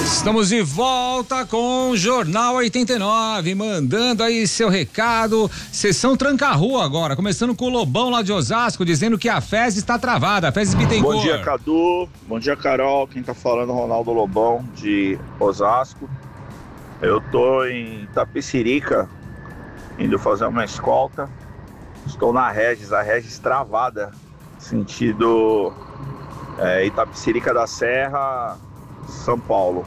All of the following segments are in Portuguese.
Estamos de volta com o Jornal 89, mandando aí seu recado. Sessão Tranca-Rua agora, começando com o Lobão lá de Osasco, dizendo que a Fezes está travada, a Fezes Bittencourt. Bom dia, Cadu. Bom dia, Carol. Quem tá falando é o Ronaldo Lobão de Osasco. Eu tô em Itapecerica, indo fazer uma escolta. Estou na Regis, a Regis travada, sentido Itapecerica da Serra, São Paulo.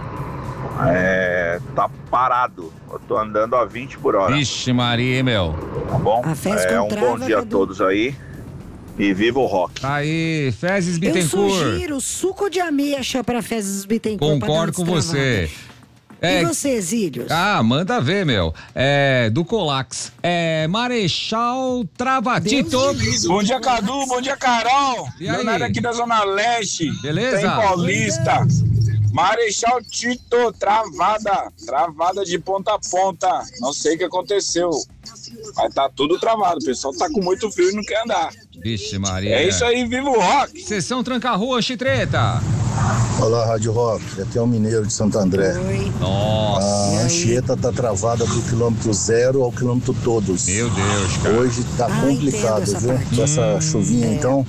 Tá parado. Eu tô andando a 20 por hora. Vixe Maria, meu. Tá bom? Um bom dia a todos aí. E viva o rock. Tá aí, Fezes Bittencourt. Eu sugiro suco de ameixa para Fezes Bittencourt. Concordo com você. E você, Zílios? Manda ver, meu. Do Colax. Marechal Travatito. Bom dia, Cadu. Bom dia, Carol. E aí? Leonardo aqui da Zona Leste. Beleza? Tem Paulista. Marechal Tito, travada de ponta a ponta. Não sei o que aconteceu. Mas tá tudo travado. O pessoal tá com muito frio e não quer andar. Vixe Maria. É isso aí, viva o rock. Sessão Tranca-Rua, Chitreta. Olá, Rádio Rock. Aqui é o Mineiro de Santo André. Oi. Nossa. A Anchieta tá travada do quilômetro 0 ao quilômetro todos. Meu Deus, cara. Hoje tá complicado, viu? Com essa chuvinha, então.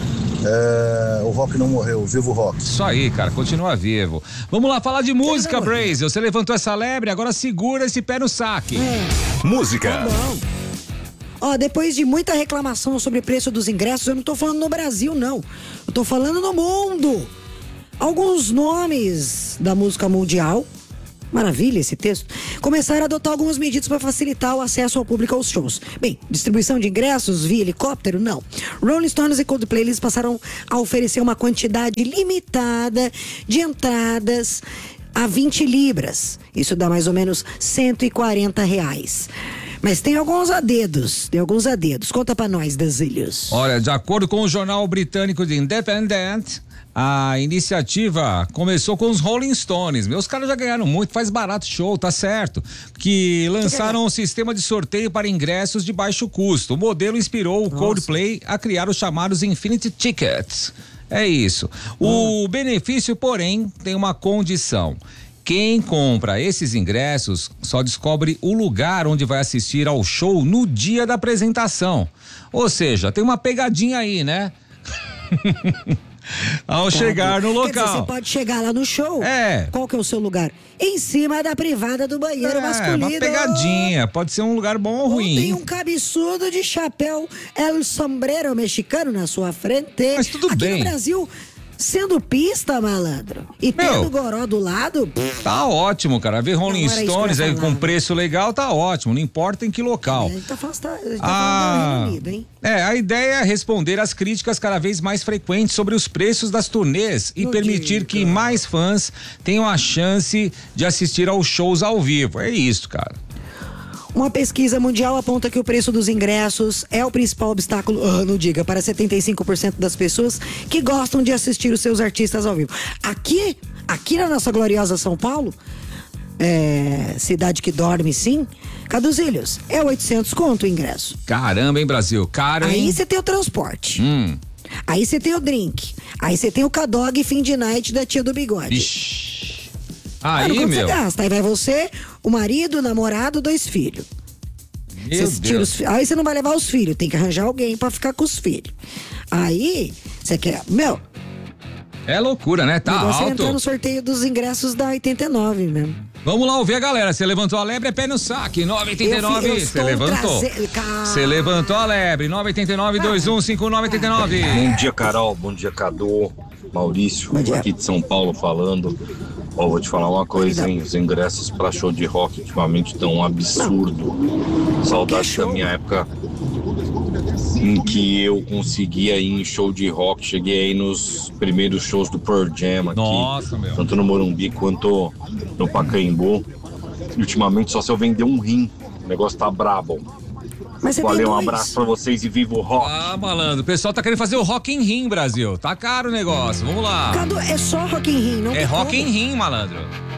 O rock não morreu, viva o rock. Isso aí, cara, continua vivo. Vamos lá falar de música, Braze. Você levantou essa lebre, agora segura esse pé no saque. Música. Tá bom. Depois de muita reclamação sobre o preço dos ingressos, eu não tô falando no Brasil, não. Eu tô falando no mundo. Alguns nomes da música mundial, maravilha esse texto, começaram a adotar algumas medidas para facilitar o acesso ao público aos shows. Bem, distribuição de ingressos via helicóptero, não. Rolling Stones e Coldplay, eles passaram a oferecer uma quantidade limitada de entradas a 20 libras. Isso dá mais ou menos R$140. Mas tem alguns adedos. Conta pra nós, Dazílios. Olha, de acordo com o jornal britânico The Independent, a iniciativa começou com os Rolling Stones. Meus caras já ganharam muito, faz barato show, tá certo. Que lançaram um sistema de sorteio para ingressos de baixo custo. O modelo inspirou o Coldplay a criar os chamados Infinity Tickets. É isso. O benefício, porém, tem uma condição. Quem compra esses ingressos só descobre o lugar onde vai assistir ao show no dia da apresentação. Ou seja, tem uma pegadinha aí, né? Ao chegar no local. Quer dizer, você pode chegar lá no show. Qual que é o seu lugar? Em cima da privada do banheiro masculino. Uma pegadinha. Pode ser um lugar bom ou ruim. Tem um cabeçudo de chapéu El Sombrero mexicano na sua frente. Mas tudo Aqui bem. no Brasil, sendo pista, malandro, e tendo goró do lado... Tá ótimo, cara. Ver Rolling Stones aí com preço legal, tá ótimo. Não importa em que local. A gente tá falando do Reino Unido, hein? A ideia é responder às críticas cada vez mais frequentes sobre os preços das turnês e permitir que mais fãs tenham a chance de assistir aos shows ao vivo. É isso, cara. Uma pesquisa mundial aponta que o preço dos ingressos é o principal obstáculo, para 75% das pessoas que gostam de assistir os seus artistas ao vivo. Aqui na nossa gloriosa São Paulo, cidade que dorme sim, Caduzilhos, é 800 conto o ingresso. Caramba, hein, Brasil? Caro, hein? Aí você tem o transporte. Aí você tem o drink. Aí você tem o Cadog fim de night da tia do bigode. Ixi. Aí, quanto meu. você gasta? Aí vai você, o marido, o namorado, 2 filhos. Meu Deus. Aí você não vai levar os filhos, tem que arranjar alguém pra ficar com os filhos. Aí, você quer... É loucura, né? Tá alto. Você entrar no sorteio dos ingressos da 89 mesmo. Vamos lá ouvir a galera. Você levantou a lebre, é pé no saque. 989. Você levantou. Você levantou a lebre. 989-215989. Bom dia, Carol. Bom dia, Cadu. Maurício, aqui de São Paulo falando. Vou te falar uma coisa, hein? Os ingressos pra show de rock ultimamente estão um absurdo. Saudade da minha época em que eu conseguia ir em show de rock. Cheguei aí nos primeiros shows do Pearl Jam aqui. Nossa, meu. Tanto no Morumbi quanto no Pacaembu. Ultimamente só se eu vender um rim. O negócio tá brabo. Valeu, um abraço pra vocês e viva o rock. Malandro, o pessoal tá querendo fazer o Rock in Rim, Brasil. Tá caro o negócio, vamos lá. Cadu, é só Rock in Rim, não é Rock in Rim, malandro.